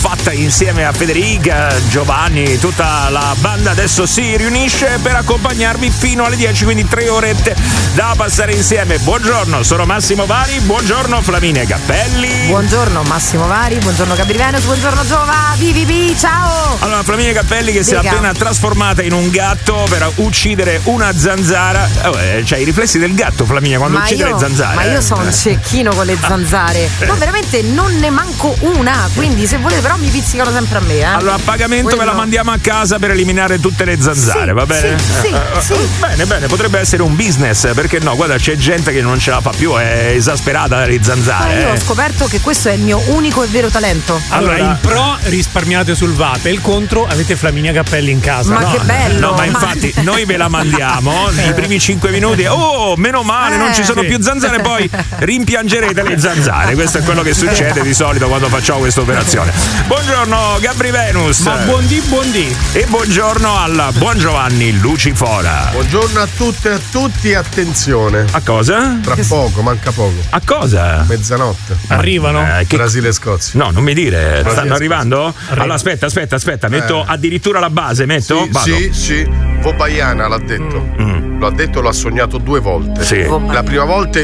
fatta insieme a Federica, Giovanni, tutta la banda adesso si riunisce per accompagnarvi fino alle 10, quindi 3 orette da passare insieme. Buongiorno, sono Massimo Vari, buongiorno Flaminia Cappelli. Buongiorno Massimo Vari, buongiorno Gabri Venus, buongiorno Giova, vivi, ciao! Allora, Flaminia Cappelli che si è appena trasformata in un gatto per uccidere una zanzara. C'hai i riflessi del gatto, Flaminia, quando uccide le zanzare. Ma io sono un cecchino con le zanzare. Ma veramente non ne manco una, quindi se volete però mi pizzicano sempre a me. Allora, a pagamento ve la mandiamo a casa per eliminare tutte le zanzare, sì, va bene? Sì. Bene, potrebbe essere un business, perché no? Guarda, c'è gente che non ce la fa più, è esasperata dalle zanzare. Ma io ho scoperto che questo è il mio unico e vero talento. Allora, il pro risparmiate sul VAT, il contro avete Flaminia Cappelli in casa. Ma che bello! No, ma infatti noi ve la mandiamo i primi 5 minuti. Oh, meno male, non ci sono più zanzare, poi rimpiangerete le zanzare. Questo è quello che succede di solito quando facciamo questa operazione. Buongiorno Gabri Venus. Ma buondì. E buongiorno al buon Giovanni Lucifora. Buongiorno a tutte e a tutti, attenzione. A cosa? Tra poco, manca poco. A cosa? Mezzanotte. Arrivano? Brasile e Scozia. No, non mi dire, stanno arrivando? Arriva. Allora aspetta, metto addirittura la base, metto? Vado. Sì. Vobaiana l'ha detto. Lo ha detto, l'ha sognato 2 volte. Sì. La prima volta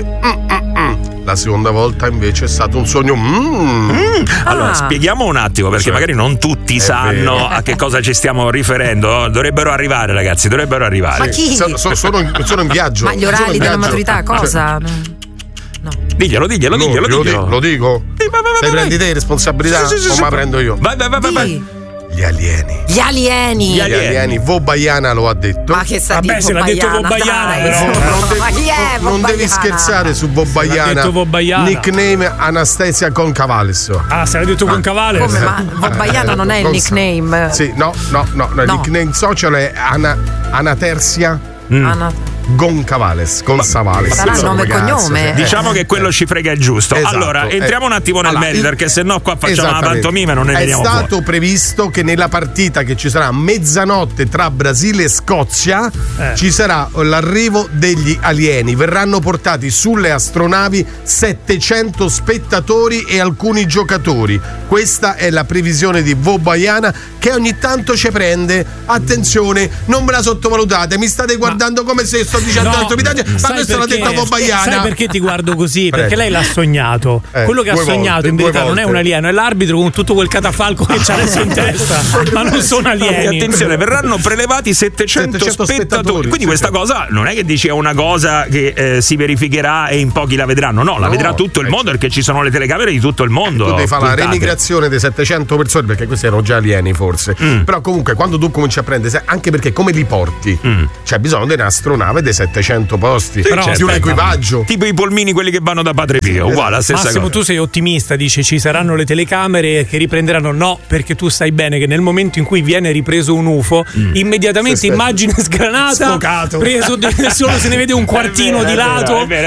la seconda volta invece è stato un sogno. Allora, spieghiamo un attimo, perché magari non tutti sanno vero. a che cosa ci stiamo riferendo. Dovrebbero arrivare, ragazzi, Ma chi? Sono in viaggio. Ma gli orali della maturità, cosa? No. Diglielo. Lo dico? Vai. Prendi te responsabilità Sì. o ma prendo io? Vai. Gli alieni. Vobaiana lo ha detto. Ma che sta Vabbè, se l'ha detto Vobaiana, però. Ma chi è Non devi scherzare su Vobaiana. L'ha detto Vobaiana. Nickname Anastasia Concavales. Ah, se l'ha detto Concavales. Come? Ma Vobaiana non è il nickname? Sì, no. Il nickname social è Anatersia Goncavales. Sarà nome e cognome. Diciamo che quello ci frega il giusto. Esatto. Allora, entriamo un attimo nel merito, perché sennò qua facciamo una pantomima e non ne veniamo fuori. È stato previsto che nella partita che ci sarà mezzanotte tra Brasile e Scozia ci sarà l'arrivo degli alieni. Verranno portati sulle astronavi 700 spettatori e alcuni giocatori. Questa è la previsione di Vobaiana, che ogni tanto ci prende. Attenzione, non me la sottovalutate, mi state guardando come se sto dicendo ma questo l'ha detto Vobaiana. Sai perché ti guardo così? Perché lei l'ha sognato. Quello che ha sognato in verità non è un alieno, è l'arbitro con tutto quel catafalco che c'ha adesso in testa. Ma non sono alieni. Attenzione, verranno prelevati 700 spettatori. Quindi questa cosa non è che dici è una cosa che si verificherà e in pochi la vedranno. No, la vedrà tutto il mondo, perché ci sono le telecamere di tutto il mondo. Tu devi fare la remigrazione dei 700 persone, perché questi erano già alieni forse. Però comunque quando tu cominci a prendere, anche perché come li porti? C'è bisogno di un'astronave dei 700 posti, però più l'equipaggio. Tipo i polmini quelli che vanno da Padre Pio, uguale, la stessa Massimo, cosa. tu sei ottimista, dici ci saranno le telecamere che riprenderanno. No, perché tu sai bene che nel momento in cui viene ripreso un UFO, immediatamente immagine sgranata, sfocato, preso solo se ne vede un quartino di lato. È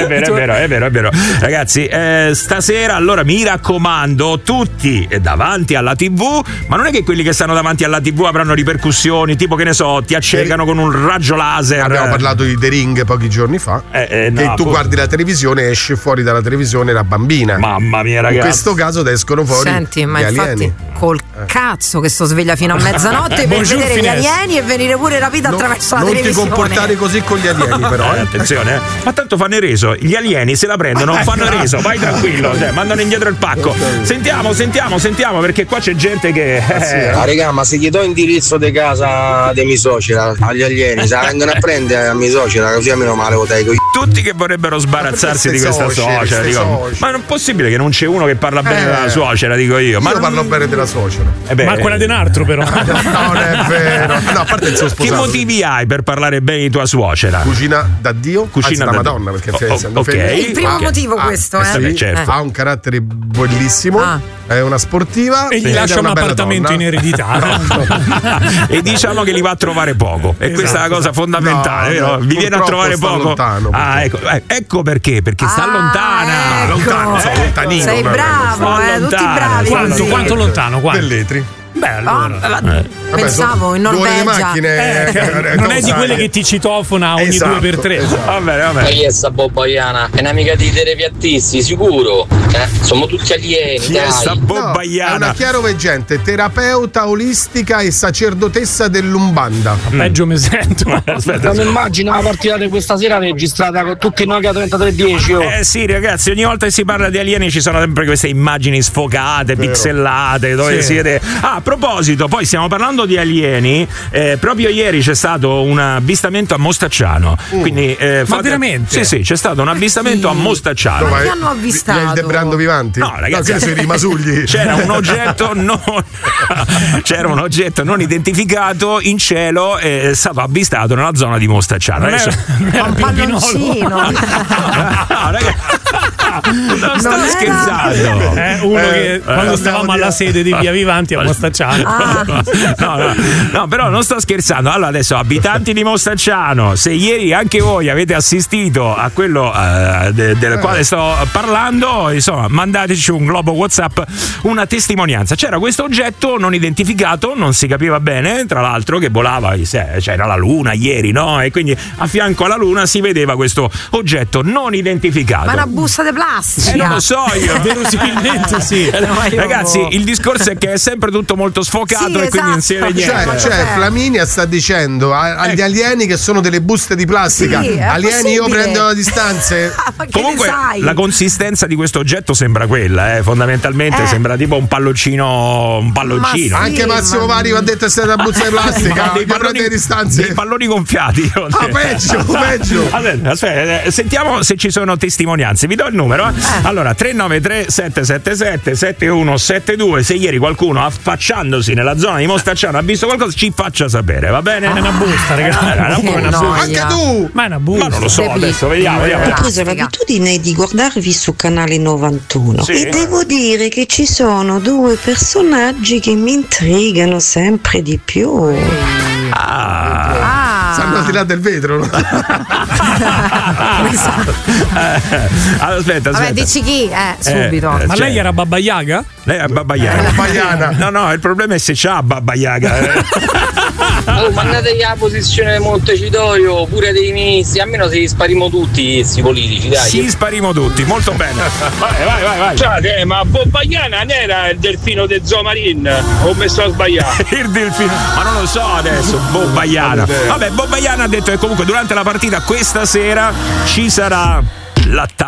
vero. Ragazzi, stasera allora mi raccomando, tutti davanti alla TV, ma non è che quelli che stanno davanti alla TV avranno ripercussioni, tipo che ne so, ti accecano con un raggio laser. Abbiamo parlato di The Ring pochi giorni fa, che tu guardi la televisione e esce fuori dalla televisione la bambina. Mamma mia, ragazzi. In questo caso escono fuori Senti, ma gli infatti alieni. col cazzo che sto sveglia fino a mezzanotte per vedere gli alieni e venire pure rapito attraverso la televisione. Non ti comportare così con gli alieni, però. Attenzione, ma tanto fanno il reso. Gli alieni se la prendono, non fanno il reso. Vai tranquillo, mandano indietro il pacco. Sentiamo, perché qua c'è gente che. Raga, ma se gli do indirizzo di casa dei miei suocera agli alieni, se vengono a prendere a mia suocera, così almeno male potrei. Tutti che vorrebbero sbarazzarsi di questa suocera, dico. Ma non è possibile che non c'è uno che parla bene della suocera, dico io. Ma io parlo bene della suocera. Ma quella di un altro, però. Non è vero. No, a parte il suo sposato. Che motivi hai per parlare bene di tua suocera? Cucina da Dio, cucina da Madonna, perché è il primo motivo questo, sì, certo. ha un carattere bellissimo. È una sportiva e gli lascia un appartamento in eredità. E diciamo che li va a trovare poco. E questa è la cosa fondamentale, vero? Vi viene a trovare poco. Lontano, ecco perché sta lontana. Ecco. Lontanino. Sei bravo, tutti bravi. Quanto lontano? Velletri. Beh, allora. Pensavo in Norvegia. Macchine, non è di quelle che ti citofona ogni 2x3. Esatto. Va bene. Ma chi è sta Bobaiana? È un'amica di terapiattisti, sicuro. Siamo tutti alieni. Chi è sta No, è Bobaiana? una chiaroveggente, terapeuta olistica e sacerdotessa dell'Umbanda. Peggio mi sento. Aspetta. Non immagino la partita di questa sera registrata con tutti noi che 3310. Sì, ragazzi, ogni volta che si parla di alieni ci sono sempre queste immagini sfocate, pixellate, dove si vede. A proposito, poi stiamo parlando di alieni. Proprio ieri c'è stato un avvistamento a Mostacciano. Quindi, Ma veramente? Sì, c'è stato un avvistamento a Mostacciano. Ma chi hanno avvistato? Il Debrando Vivanti? No, ragazzi, sui rimasugli. C'era un oggetto non identificato in cielo, è stato avvistato nella zona di Mostacciano. Adesso Un palloncino. no, ragazzi. Non sto scherzando. Uno che quando stavamo alla sede di Via Vivanti a Mostacciano. No, però non sto scherzando. Allora, adesso, abitanti di Mostacciano, se ieri anche voi avete assistito a quello del quale sto parlando, insomma, mandateci un globo WhatsApp, una testimonianza. C'era questo oggetto non identificato, non si capiva bene, tra l'altro, che volava, c'era la luna ieri, no? E quindi a fianco alla luna si vedeva questo oggetto non identificato. Ma una busta di plastica. Non lo so io. Verosimilmente sì. Ragazzi, il discorso è che è sempre tutto molto sfocato, Sì, e quindi non si vede niente. Cioè, Flaminia sta dicendo agli alieni che sono delle buste di plastica. Sì, è alieni, io possibile. prendo le distanze. Ma che Comunque ne sai? la consistenza di questo oggetto sembra quella, fondamentalmente sembra tipo un palloncino. Ma sì, Anche Massimo Vari va detto essere una busta di plastica. dei Io prendo le distanze. dei palloni gonfiati. Peggio. Aspetta, sentiamo se ci sono testimonianze. Vi do il numero. Allora, 393 777 7172. Se ieri qualcuno, affacciandosi nella zona di Mostacciano, ha visto qualcosa, ci faccia sapere, va bene? È una busta, ragazzi. Che Una busta. noia. Anche tu. Ma è una busta. Ma non lo so, Devi- adesso vediamo. Ho preso l'abitudine di guardarvi su canale 91 Sì. e devo dire che ci sono due personaggi che mi intrigano sempre di più. Stanno al di là del vetro. No? Aspetta. Vabbè, dici chi? Subito. Ma Cioè, lei era Baba Yaga? lei è Baba Yaga. Baba Yaga. No, il problema è se c'ha Baba Yaga. Mandategli la posizione del Montecitorio, pure dei ministri, almeno se li sparimo tutti questi politici, dai. Ci sparimo tutti, molto bene. Vai. Scusate, ma Bobaiana non era il delfino del Zoomarin? O mi sto sbagliando? Il delfino, ma non lo so adesso. Bobaiana. Vabbè, Bobaiana ha detto che comunque durante la partita questa sera ci sarà l'attacco